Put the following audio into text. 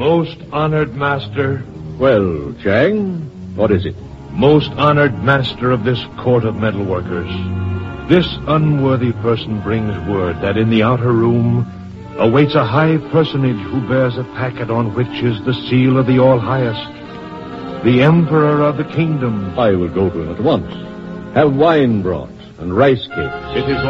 Most honored master. Well, Chang, what is it? Most honored master of this court of metalworkers. This unworthy person brings word that in the outer room awaits a high personage who bears a packet on which is the seal of the All-Highest, the Emperor of the Kingdom. I will go to him at once. Have wine brought and rice cakes. It is